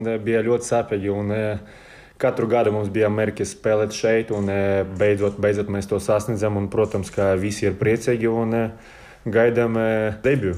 Bija ļoti sāpīgi, un katru gadu mums bija mērķis spēlēt šeit, un beidzot mēs to sasniedzam. Un, protams, ka visi ir priecīgi un gaidām debiju.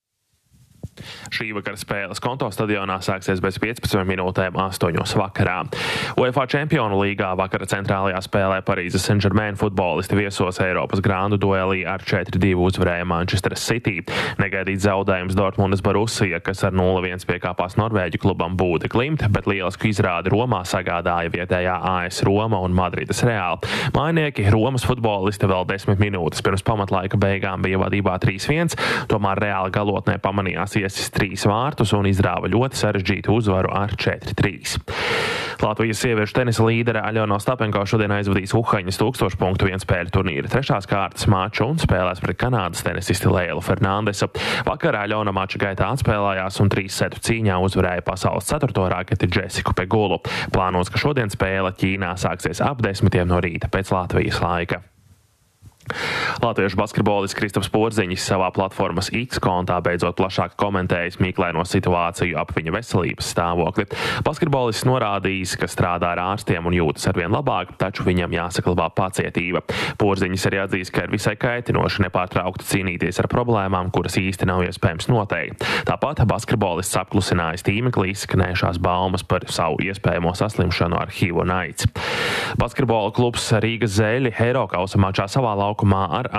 Šī vakara spēles Konto stadionā sāksies bez 15 minūtēm 8 vakarā. UEFA Čempionu līgā vakara centrālajā spēlē Parīzes Saint-Germain futbolisti viesos Eiropas grāndu duelī ar 4-2 uzvarēja Manchester City. Negaidīts zaudējums Dortmundas Borussia, kas ar 0-1 piekāpās Norvēģu klubam Bode Glimt, bet lielisku izrādi Romā sagādāja vietējā AS Roma un Madrides Real. Mājnieki Romas futbolisti vēl 10 minūtes pirms pamatlaika beigām bija vadībā 3-1, tomēr Reāli galotnē pamanījās iesis 3 vārtus un izrāva ļoti sarežģītu uzvaru ar 4-3. Latvijas sieviešu tenisa līdere Aļona Ostapenko šodien aizvadīs Uhaņas 1000 punktu vienspēļu turnīra 3. kārtas maču un spēlēs pret Kanādas tenisisti Leilu Fernandesu. Vakarā Aļona mača gaitā atspēlējās un 3 setu cīņā uzvarēja pasaules 4. raketi Džesiku Pegulu. Plānots, ka šodien spēle Ķīnā sāksies ap 10 no rīta pēc Latvijas laika. Latviešu basketbolists Kristaps Porziņš savā platformas X kontā beidzot plašāk komentējis mīklaino situāciju ap viņa veselības stāvokli. Basketbolists norādījis, ka strādā ar ārstiem un jūtas arvien labāk, taču viņam jāsaglabā pacietība. Porziņš arī atzīst, ka ir visai kaitinoši nepārtraukti cīnīties ar problēmām, kuras īsti nav iespējams noteikt. Tāpat basketbolists apklusinājis tīmeklī izskanējušās baumas par savu iespējamo saslimšanu ar HIV un AIDS. Basketbola klubs Rīgas Zeļi Eirokausa mačā savā laukumā ar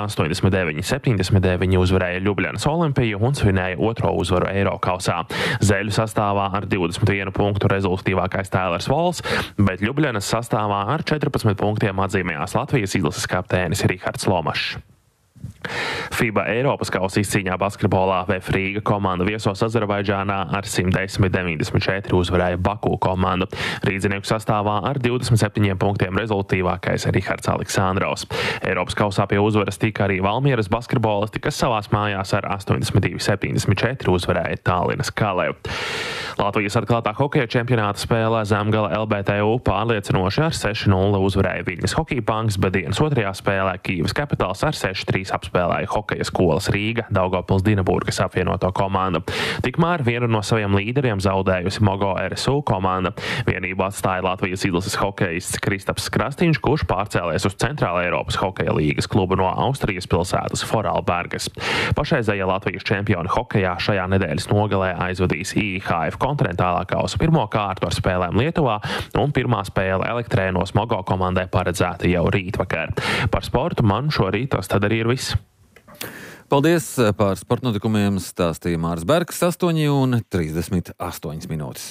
89-79 uzvarēja Ļubļanas Olimpiju un svinēja 2. uzvaru Eirokausā. Zeļu sastāvā ar 21 punktu rezultatīvākais Tailers Vols, bet Ļubļanas sastāvā ar 14 punktiem atzīmējās Latvijas izlases kapteinis Rihards Lomašs. FIBA Eiropas kausa izcīņā basketbolā VF Rīga komanda viesos Azerbaidžānā ar 110-94 uzvarēja Baku komandu. Rīdzinieku sastāvā ar 27 punktiem rezultatīvākais Rihards Aleksandrovs. Eiropas kausā pie uzvaras tika arī Valmieras basketbolisti, kas savās mājās ar 82-74 uzvarēja Tallinas Kalev. Latvijas atklātā hokeja čempionāta spēlē Zemgala LBTU pārliecinoši ar 6-0 uzvarēja Viļņas Hockey Punks, bet dienas 2. spēlē Kīvas Capitals ar 6-3 apspēlēja Hokeja skolas Rīga Daugavpils Dinaburgas apvienoto komandu. Tikmēr vienu no saviem līderiem zaudējusi Mogo RSU komanda. Vienību atstāja Latvijas izlases hokejists Kristaps Krastīņš, kurš pārcēlies uz Centrāla Eiropas hokeja līgas klubu no Austrijas pilsētas Foralbergas. Pašreizējie Latvijas čempioni hokejā šajā nedēļas nogalē aizvadīs IHF kontinentālā kausa pirmo kārtu ar spēlēm Lietuvā, un pirmā spēle Elektrēnos Mogo komandai paredzēta jau rītvakar. Par sportu man šorīt tas tad arī ir viss. Paldies par sporta notikumiem, stāstīja Māris Bergs, 8:38 minūtes.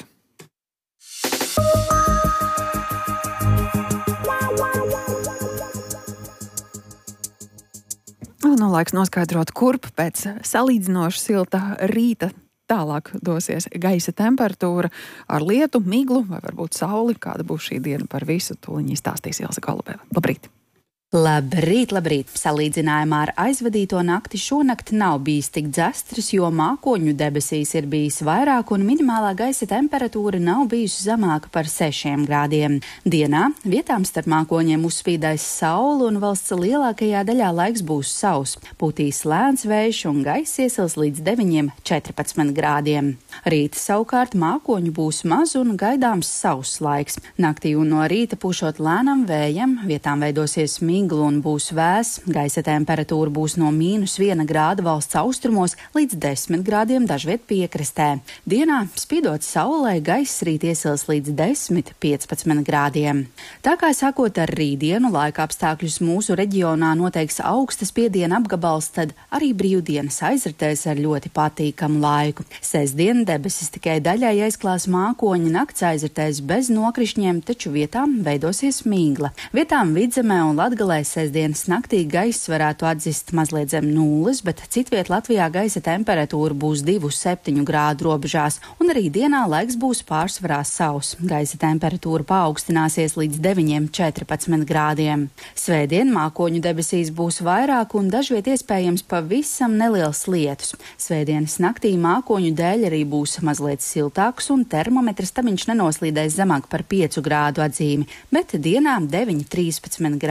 Nu, laiks noskaidrot, kurp pēc salīdzinoši silta rīta tālāk dosies gaisa temperatūra ar lietu, miglu vai varbūt sauli. Kāda būs šī diena par visu, tūliņ izstāstīs Ilze Golubeva. Labrīt! Labrīt, labrīt! Salīdzinājumā ar aizvadīto nakti šonakt nav bijis tik dzestrs, jo mākoņu debesīs ir bijis vairāk un minimālā gaisa temperatūra nav bijusi zemāka par 6 grādiem. Dienā vietām starp mākoņiem uzspīdais saule un valsts lielākajā daļā laiks būs sauss. Pūtīs lēns vējš un gaiss iesils līdz 9-14 grādiem. Rīt savukārt mākoņu būs maz un gaidāms sauss laiks. Naktī un no rīta pušot lēnam vējam, vietām veidosies miglu un būs vēss. Gaisa temperatūra būs no -1 grāda valsts austrumos līdz 10 grādiem dažviet piekrastē. Dienā spīdot saulē, gaiss rīt iesils līdz 10-15 grādiem. Tā kā sākot ar rītdienu laika apstākļus mūsu reģionā noteiks augstas spiediena apgabals, tad arī brīvdienas aizritēs ar ļoti patīkamu laiku. Sestdien debesis tikai daļai aizklās mākoņi, nakts aizritēs bez nokrišņiem, taču vietām veidosies migla. Vietām Vidzemē un Latgalē sestdienas naktī gaiss varētu atzist mazliet zem 0, bet citviet Latvijā gaisa temperatūra būs 2-7 grādu robežās, un arī dienā laiks būs pārsvarā sauss. Gaisa temperatūra paaugstināsies līdz 9-14 grādiem. Svētdien mākoņu debesīs būs vairāk un dažviet iespējams pavisam neliels lietus. Svētdienas naktī mākoņu dēļ arī būs mazliet siltāks un termometrs tamiņš nenoslīdēs zemāk par 5 grādu atzīmi, bet dienā 9-13 grādi.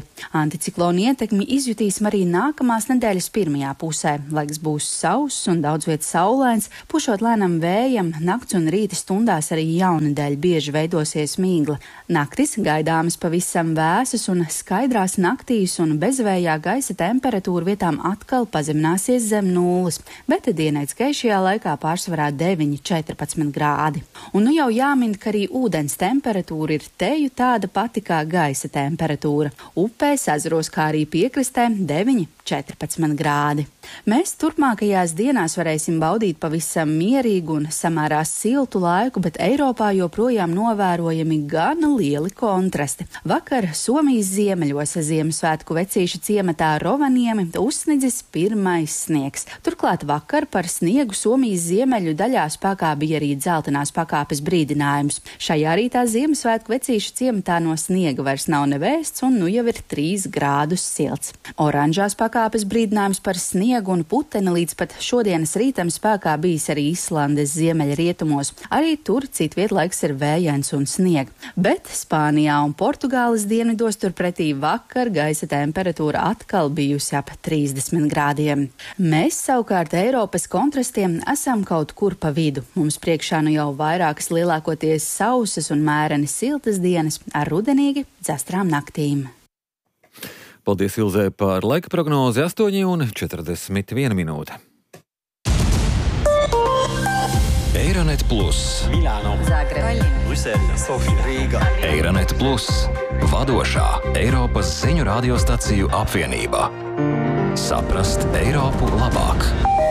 Anticiklona ietekmi izjutīsim arī nākamās nedēļas pirmajā pusē. Laiks būs sauss un daudz vietas saulains, pušot lēnam vējam, nakts un rīta stundās arī jaunadēļ bieži veidosies mīgla. Naktis gaidāmas pavisam vēsas un skaidrās naktīs un bezvējā gaisa temperatūra vietām atkal pazemināsies zem nulles, bet dienēts gaišajā laikā pārsvarā 9–14 grādi. Un nu jau jāmin, ka arī ūdens temperatūra ir teju tāda pati kā gaisa temperatūra. Upēs, ezeros, kā arī piekrastē 9–14 grādi. Mēs turpmākajās dienās varēsim baudīt pavisam mierīgu un samērā siltu laiku, bet Eiropā joprojām novērojami gana lieli kontrasti. Vakar Somijas ziemeļos Ziemassvētku vecīšu ciematā Rovaniemi uzsnidzis pirmais sniegs. Turklāt vakar par sniegu Somijas ziemeļu daļā spēkā bija arī dzeltenās pakāpes brīdinājums. Šajā rītā Ziemassvētku vecīšu ciematā no sniega vairs nav nevēsts un nu jau ir 3 grādus silts. Oranžās pakāpes brīdinājums par sniegu un puteni līdz pat šodienas rītam spēkā bijis arī Islandes ziemeļrietumos. Arī tur citviet laiks ir vējains un snieg. Bet Spānijā un Portugāles dienvidos turpretī vakar gaisa temperatūra atkal bijusi ap 30 grādiem. Mēs savukārt Eiropas kontrastiem esam kaut kur pa vidu. Mums priekšā nu jau vairākas lielākoties sausas un mēreni siltas dienas ar rudenīgi dzestrām naktīm. Paldies Ilzē par laika prognozi 8:41 minūte. Eironet Plus, Milāno, Zagreba, Brisele, Sofija, Rīga. Eironet Plus, vadošā Eiropas ziņu radiostaciju apvienība. Saprast Eiropu labāk.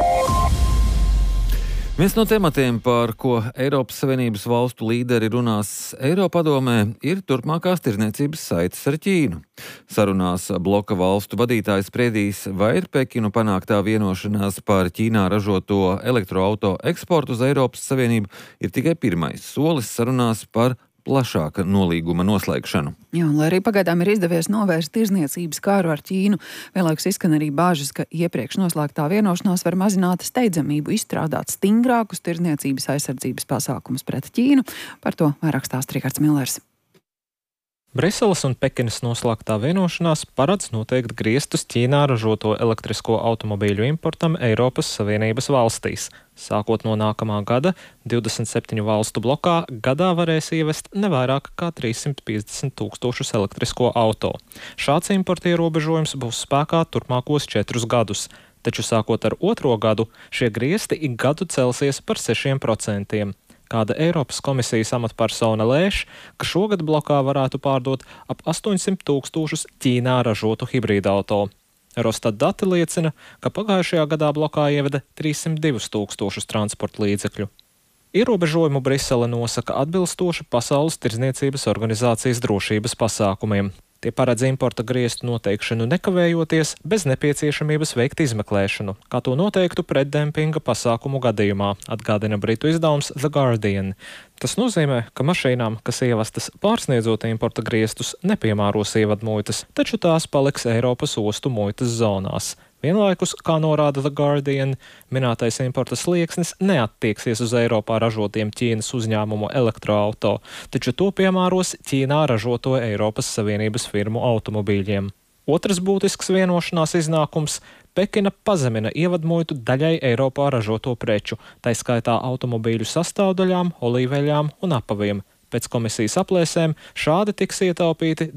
Viens no tematiem, par ko Eiropas Savienības valstu līderi runās Eiropadomē, ir turpmākās tirdzniecības saites ar Ķīnu. Sarunās bloka valstu vadītājs spriedīs, vai ir Pekinu panāktā vienošanās par Ķīnā ražoto elektroauto eksportu uz Eiropas Savienību ir tikai pirmais solis sarunās par plašāka nolīguma noslēgšanu. Jā, un lai arī pagaidām ir izdevies novērst tirdzniecības kāru ar Ķīnu, vienlaikus izskan arī bāžas, ka iepriekš noslēgtā vienošanās var mazināt steidzamību izstrādāt stingrākus tirdzniecības aizsardzības pasākumus pret Ķīnu. Par to vairāk stāsta Rihards Millers. Briseles un Pekinas noslēgtā vienošanās paredz noteikt griestus Ķīnā ražoto elektrisko automobīļu importam Eiropas Savienības valstīs. Sākot no nākamā gada, 27 valstu blokā gadā varēs ievest nevairāk kā 350 000 elektrisko auto. Šāds importa ierobežojums būs spēkā turpmākos 4 gadus. Taču sākot ar 2. gadu, šie griesti ik gadu celsies par 6%. Kāda Eiropas komisijas amatpersona lēš, ka šogad blokā varētu pārdot ap 800 000 Ķīnā ražotu hibrīda auto. Eurostat dati liecina, ka pagājušajā gadā blokā ieveda 302 000 transporta līdzekļu. Ierobežojumu Brisele nosaka atbilstoši Pasaules tirdzniecības organizācijas drošības pasākumiem. Tie paredz importa griestu noteikšanu nekavējoties, bez nepieciešamības veikt izmeklēšanu, kā to noteiktu pretdempinga pasākumu gadījumā, atgādina britu izdevums The Guardian. Tas nozīmē, ka mašīnām, kas ievestas pārsniedzot importa griestus, nepiemēros ievadmuitas, taču tās paliks Eiropas ostu muitas zonās. Vienlaikus, kā norāda The Guardian, minētais importa slieksnis neattieksies uz Eiropā ražotiem Ķīnas uzņēmumu elektroauto, taču to piemēros Ķīnā ražoto Eiropas Savienības firmu automobīļiem. Otrs būtisks vienošanās iznākums – Pekina pazemina ievadmuitu daļai Eiropā ražoto preču, tai skaitā automobīļu sastāvdaļām, olīveļām un apaviem. Pēc komisijas aplēsēm šādi tiks ietaupīti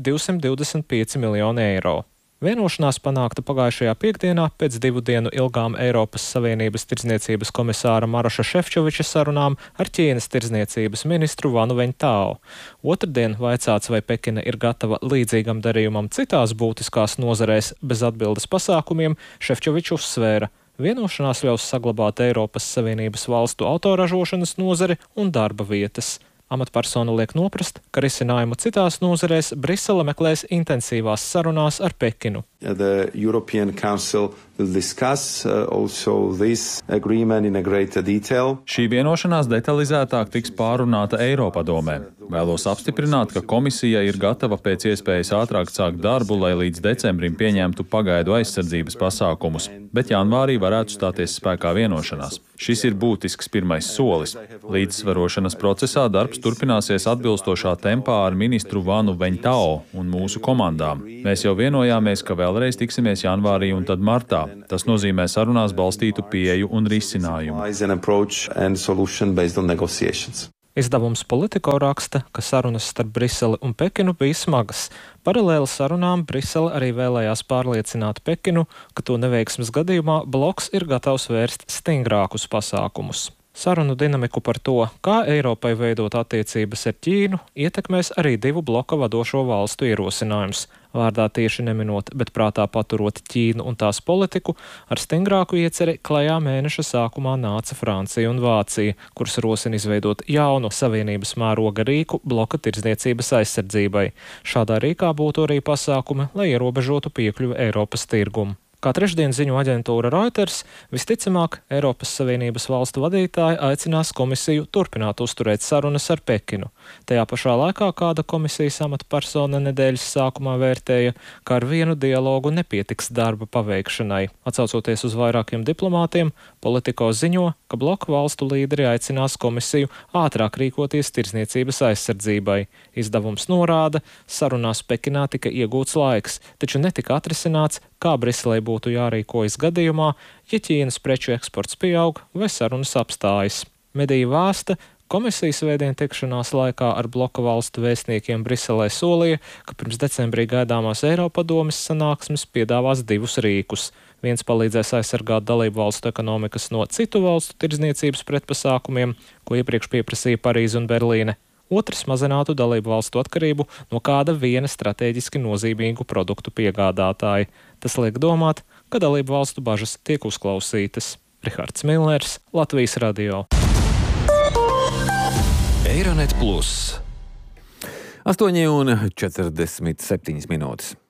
225 miljoni eiro. Vienošanās panākta pagājušajā piekdienā pēc 2 dienu ilgām Eiropas Savienības tirdzniecības komisāra Maroša Šefčoviča sarunām ar Ķīnas tirdzniecības ministru Vanu Veņtāo. Otrdien vaicāts, vai Pekina ir gatava līdzīgam darījumam citās būtiskās nozarēs bez atbildes pasākumiem, Šefčovičs uzsvēra. Vienošanās ļaus saglabāt Eiropas Savienības valstu autoražošanas nozari un darba vietas. Amatpersona liek noprast, ka risinājumu citās nozarēs Brisele meklēs intensīvās sarunās ar Pekinu. The European Council Šī vienošanās detalizētāk tiks pārunāta Eiropadomē. Vēlos apstiprināt, ka komisija ir gatava pēc iespējas ātrāk sākt darbu, lai līdz decembrim pieņemtu pagaidu aizsardzības pasākumus, bet janvārī varētu stāties spēkā vienošanās. Šis ir būtisks pirmais solis. Līdzsvarošanas procesā darbs turpināsies atbilstošā tempā ar ministru Vanu Veņtao un mūsu komandām. Mēs jau vienojāmies, ka vēlreiz tiksimies janvārī un tad martā. Tas nozīmē sarunās balstītu pieeju un risinājumu. Izdevums Politico raksta, ka sarunas starp Briseli un Pekinu bija smagas. Paralēli sarunām Brisele arī vēlējās pārliecināt Pekinu, ka to neveiksmes gadījumā bloks ir gatavs vērst stingrākus pasākumus. Sarunu dinamiku par to, kā Eiropai veidot attiecības ar Ķīnu, ietekmēs arī divu bloka vadošo valstu ierosinājums. Vārdā tieši neminot, bet prātā paturot Ķīnu un tās politiku, ar stingrāku ieceri klajā mēneša sākumā nāca Francija un Vācija, kuras rosina izveidot jaunu savienības mēroga rīku bloka tirdzniecības aizsardzībai. Šādā rīkā būtu arī pasākumi, lai ierobežotu piekļuvi Eiropas tirgumu. Kā trešdien ziņo aģentūra Reuters, visticamāk, Eiropas Savienības valstu vadītāji aicinās komisiju turpināt uzturēt sarunas ar Pekinu. Tajā pašā laikā kāda komisijas amatpersona nedēļas sākumā vērtēja, ka ar vienu dialogu nepietiks darba paveikšanai. Atsaucoties uz vairākiem diplomātiem, Politico ziņo, ka bloku valstu līderi aicinās komisiju ātrāk rīkoties tirdzniecības aizsardzībai. Izdevums norāda, sarunās Pekinā tika iegūts laiks, taču netika atrisināts, kā Briselei būtu jārīkojas gadījumā, ja Ķīnas preču eksports pieaug vai sarunas apstājas. Mediji vēsta, komisijas svētdien tikšanās laikā ar bloka valstu vēstniekiem Briselē solīja, ka pirms decembrī gaidāmās Eiropadomes sanāksmes piedāvās divus rīkus. Viens palīdzēs aizsargāt dalību valstu ekonomikas no citu valstu tirdzniecības pretpasākumiem, ko iepriekš pieprasīja Parīze un Berlīne. Otrs mazinātu dalību valstu atkarību no kāda viena strateģiski nozīmīgu produktu piegādātāja. Tas liek domāt, ka dalību valstu bažas tiek uzklausītas. Rihards Millers, Latvijas radio. Eironet Plus. 8:47 minūtes.